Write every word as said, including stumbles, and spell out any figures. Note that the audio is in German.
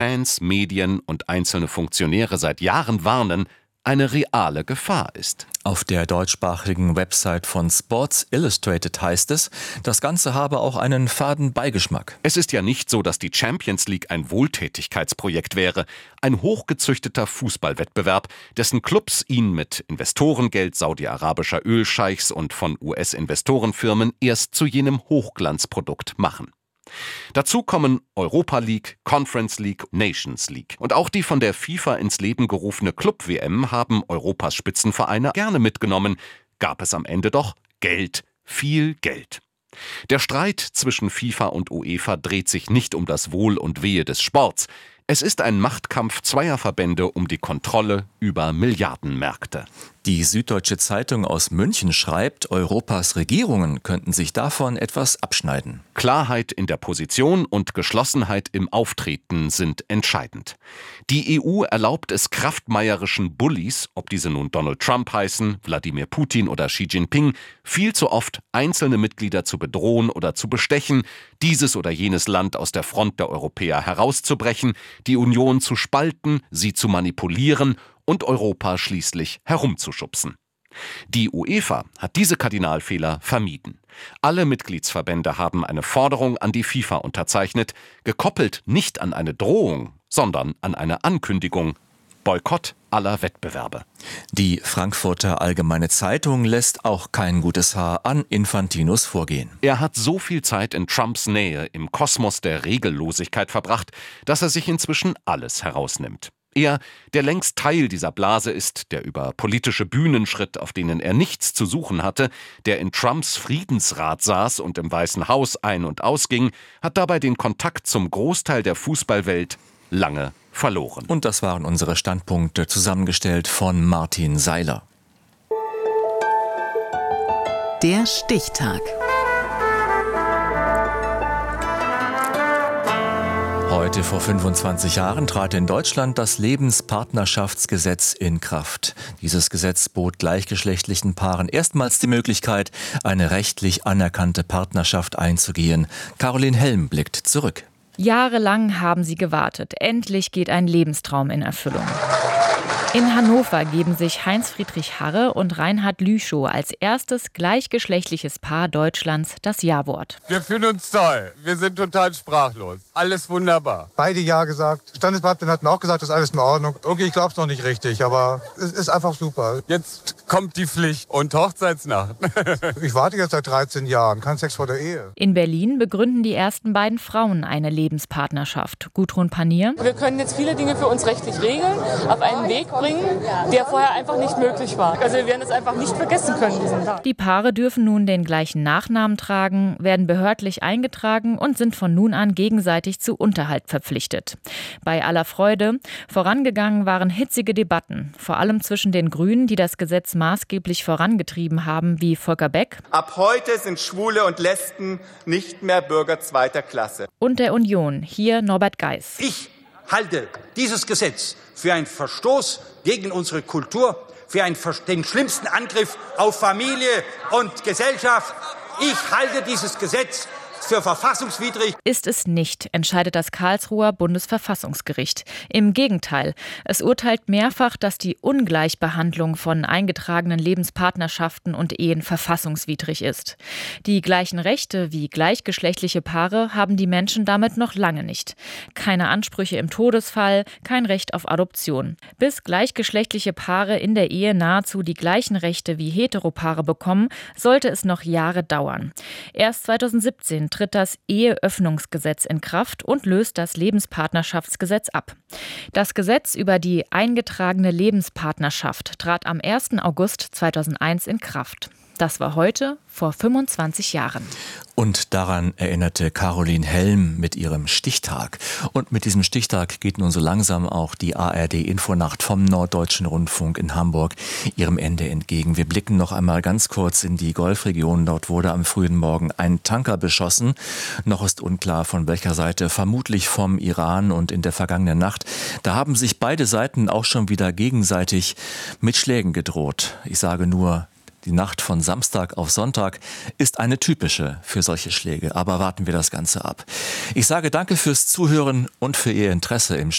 Fans, Medien und einzelne Funktionäre seit Jahren warnen, eine reale Gefahr ist. Auf der deutschsprachigen Website von Sports Illustrated heißt es, das Ganze habe auch einen faden Beigeschmack. Es ist ja nicht so, dass die Champions League ein Wohltätigkeitsprojekt wäre. Ein hochgezüchteter Fußballwettbewerb, dessen Clubs ihn mit Investorengeld saudi-arabischer Ölscheichs und von U S-Investorenfirmen erst zu jenem Hochglanzprodukt machen. Dazu kommen Europa League, Conference League, Nations League. Und auch die von der FIFA ins Leben gerufene Club-W M haben Europas Spitzenvereine gerne mitgenommen, gab es am Ende doch Geld, viel Geld. Der Streit zwischen FIFA und UEFA dreht sich nicht um das Wohl und Wehe des Sports. Es ist ein Machtkampf zweier Verbände um die Kontrolle über Milliardenmärkte. Die Süddeutsche Zeitung aus München schreibt, Europas Regierungen könnten sich davon etwas abschneiden. Klarheit in der Position und Geschlossenheit im Auftreten sind entscheidend. Die E U erlaubt es kraftmeierischen Bullies, ob diese nun Donald Trump heißen, Wladimir Putin oder Xi Jinping, viel zu oft einzelne Mitglieder zu bedrohen oder zu bestechen, dieses oder jenes Land aus der Front der Europäer herauszubrechen, die Union zu spalten, sie zu manipulieren und Europa schließlich herumzuschubsen. Die UEFA hat diese Kardinalfehler vermieden. Alle Mitgliedsverbände haben eine Forderung an die FIFA unterzeichnet, gekoppelt nicht an eine Drohung, sondern an eine Ankündigung: Boykott aller Wettbewerbe. Die Frankfurter Allgemeine Zeitung lässt auch kein gutes Haar an Infantinos Vorgehen. Er hat so viel Zeit in Trumps Nähe im Kosmos der Regellosigkeit verbracht, dass er sich inzwischen alles herausnimmt. Er, der längst Teil dieser Blase ist, der über politische Bühnen schritt, auf denen er nichts zu suchen hatte, der in Trumps Friedensrat saß und im Weißen Haus ein- und ausging, hat dabei den Kontakt zum Großteil der Fußballwelt lange verloren. Und das waren unsere Standpunkte, zusammengestellt von Martin Seiler. Der Stichtag. Heute vor fünfundzwanzig Jahren trat in Deutschland das Lebenspartnerschaftsgesetz in Kraft. Dieses Gesetz bot gleichgeschlechtlichen Paaren erstmals die Möglichkeit, eine rechtlich anerkannte Partnerschaft einzugehen. Caroline Helm blickt zurück. Jahrelang haben sie gewartet. Endlich geht ein Lebenstraum in Erfüllung. In Hannover geben sich Heinz-Friedrich Harre und Reinhard Lüschow als erstes gleichgeschlechtliches Paar Deutschlands das Ja-Wort. Wir fühlen uns toll. Wir sind total sprachlos. Alles wunderbar. Beide Ja gesagt. Standesbeamtin hat mir auch gesagt, das ist alles in Ordnung. Okay, ich glaube es noch nicht richtig, aber es ist einfach super. Jetzt kommt die Pflicht und Hochzeitsnacht. Ich warte jetzt seit dreizehn Jahren. Kein Sex vor der Ehe. In Berlin begründen die ersten beiden Frauen eine Lebenspartnerschaft. Gudrun Panier. Wir können jetzt viele Dinge für uns rechtlich regeln, auf einen Weg bringen, der vorher einfach nicht möglich war. Also wir werden es einfach nicht vergessen können, diesen Tag. Die Paare dürfen nun den gleichen Nachnamen tragen, werden behördlich eingetragen und sind von nun an gegenseitig zu Unterhalt verpflichtet. Bei aller Freude, vorangegangen waren hitzige Debatten, vor allem zwischen den Grünen, die das Gesetz maßgeblich vorangetrieben haben, wie Volker Beck. Ab heute sind Schwule und Lesben nicht mehr Bürger zweiter Klasse. Und der Union, hier Norbert Geis. Ich halte dieses Gesetz für einen Verstoß gegen unsere Kultur, für einen, den schlimmsten Angriff auf Familie und Gesellschaft. Ich halte dieses Gesetz für verfassungswidrig. Ist es nicht, entscheidet das Karlsruher Bundesverfassungsgericht. Im Gegenteil, es urteilt mehrfach, dass die Ungleichbehandlung von eingetragenen Lebenspartnerschaften und Ehen verfassungswidrig ist. Die gleichen Rechte wie gleichgeschlechtliche Paare haben die Menschen damit noch lange nicht. Keine Ansprüche im Todesfall, kein Recht auf Adoption. Bis gleichgeschlechtliche Paare in der Ehe nahezu die gleichen Rechte wie Heteropaare bekommen, sollte es noch Jahre dauern. Erst zweitausendsiebzehn tritt das Eheöffnungsgesetz in Kraft und löst das Lebenspartnerschaftsgesetz ab. Das Gesetz über die eingetragene Lebenspartnerschaft trat am ersten August zweitausendeins in Kraft. Das war heute vor fünfundzwanzig Jahren. Und daran erinnerte Caroline Helm mit ihrem Stichtag. Und mit diesem Stichtag geht nun so langsam auch die A R D-Infonacht vom Norddeutschen Rundfunk in Hamburg ihrem Ende entgegen. Wir blicken noch einmal ganz kurz in die Golfregion. Dort wurde am frühen Morgen ein Tanker beschossen. Noch ist unklar, von welcher Seite, vermutlich vom Iran. Und in der vergangenen Nacht, da haben sich beide Seiten auch schon wieder gegenseitig mit Schlägen gedroht. Ich sage nur, die Nacht von Samstag auf Sonntag ist eine typische für solche Schläge. Aber warten wir das Ganze ab. Ich sage danke fürs Zuhören und für Ihr Interesse im